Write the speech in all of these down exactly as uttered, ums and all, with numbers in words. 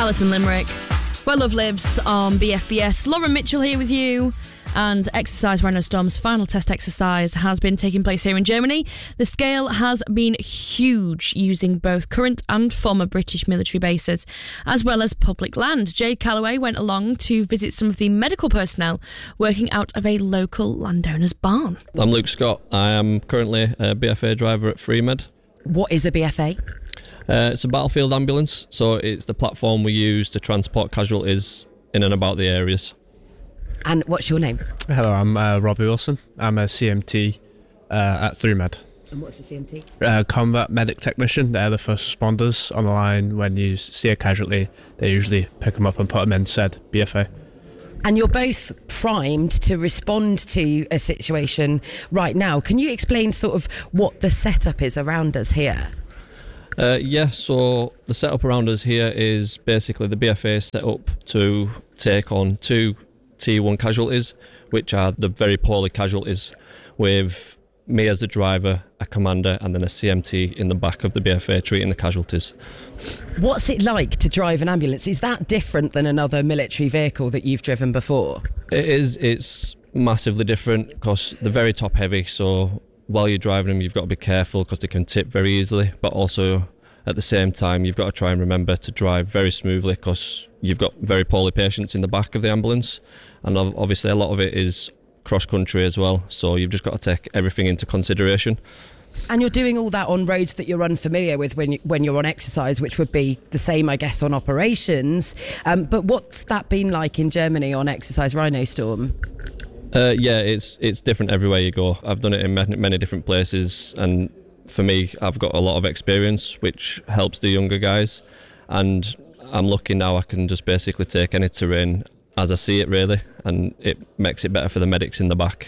Alison Limerick. Where Love Lives on B F B S. Lauren Mitchell here with you. And Exercise Rhino Storm's final test exercise has been taking place here in Germany. The scale has been huge, using both current and former British military bases, as well as public land. Jade Calloway went along to visit some of the medical personnel working out of a local landowner's barn. I'm Luke Scott. I am currently a B F A driver at Freemed. What is a B F A? Uh, it's a battlefield ambulance, so it's the platform we use to transport casualties in and about the areas. And what's your name? Hello, I'm uh, Robbie Wilson. I'm a C M T uh, at Freemed. And what's the C M T? Uh, combat medic technician. They're the first responders on the line. When you see a casualty, they usually pick them up and put them in said B F A. And you're both primed to respond to a situation right now. Can you explain sort of what the setup is around us here? Uh, yeah, so the setup around us here is basically the B F A set up to take on two T one casualties, which are the very poorly casualties, with me as the driver, a commander, and then a C M T in the back of the B F A treating the casualties. What's it like to drive an ambulance? Is that different than another military vehicle that you've driven before? It is. It's massively different because they're very top heavy, so while you're driving them you've got to be careful because they can tip very easily, but also at the same time you've got to try and remember to drive very smoothly because you've got very poorly patients in the back of the ambulance, and obviously a lot of it is cross country as well, so you've just got to take everything into consideration. And you're doing all that on roads that you're unfamiliar with when you, when you're on exercise, which would be the same, I guess, on operations. Um, but what's that been like in Germany on Exercise Rhino Storm? Uh, yeah, it's it's different everywhere you go. I've done it in many, many different places, and for me, I've got a lot of experience, which helps the younger guys. And I'm lucky now I can just basically take any terrain as I see it, really, and it makes it better for the medics in the back.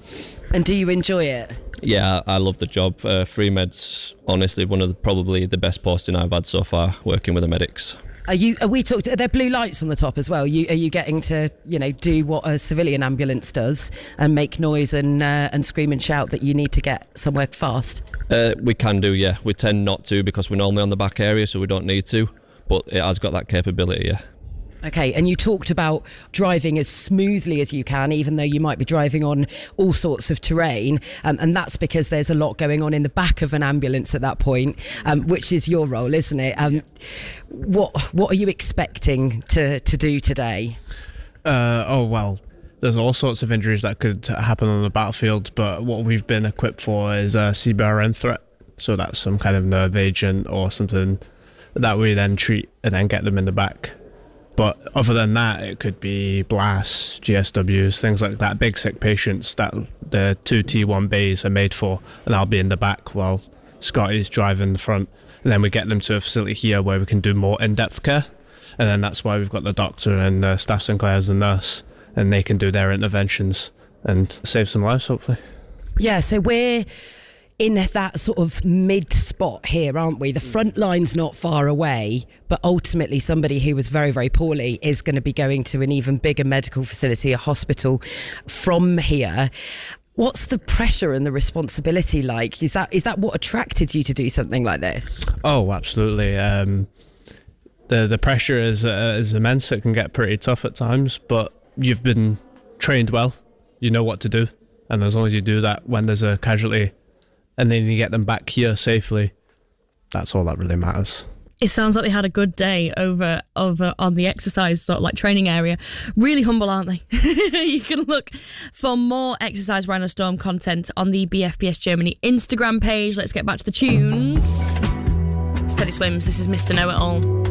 And do you enjoy it? Yeah, I love the job. Uh, Freemed's honestly one of the, probably the best posting I've had so far, working with the medics. Are you? Are we talked? Are there blue lights on the top as well? You, are you getting to, you know, do what a civilian ambulance does and make noise and uh, and scream and shout that you need to get somewhere fast? Uh, we can do, yeah. We tend not to because we're normally on the back area, so we don't need to. But it has got that capability, yeah. Okay, and you talked about driving as smoothly as you can, even though you might be driving on all sorts of terrain, um, and that's because there's a lot going on in the back of an ambulance at that point, um, which is your role, isn't it? Um, what what are you expecting to, to do today? Uh, oh, well, there's all sorts of injuries that could happen on the battlefield, but what we've been equipped for is a C B R N threat, so that's some kind of nerve agent or something that we then treat and then get them in the back. But other than that, it could be blasts, G S Ws, things like that, big sick patients that the two T one bays are made for, and I'll be in the back while Scotty's driving the front. And then we get them to a facility here where we can do more in-depth care. And then that's why we've got the doctor and uh, Staff Sinclair as the nurse, and they can do their interventions and save some lives, hopefully. Yeah, so we're in that sort of mid spot here, aren't we? The front line's not far away, but ultimately somebody who was very, very poorly is going to be going to an even bigger medical facility, a hospital from here. What's the pressure and the responsibility like? Is that is that what attracted you to do something like this? Oh, absolutely. Um, the the pressure is uh, is immense. It can get pretty tough at times, but you've been trained well. You know what to do, and as long as you do that when there's a casualty, and then you get them back here safely, that's all that really matters. It sounds like they had a good day over over on the exercise sort of like training area. Really humble, aren't they? You can look for more Exercise Rhino Storm content on the B F B S Germany Instagram page. Let's get back to the tunes. Steady Swims, this is Mister Know It All.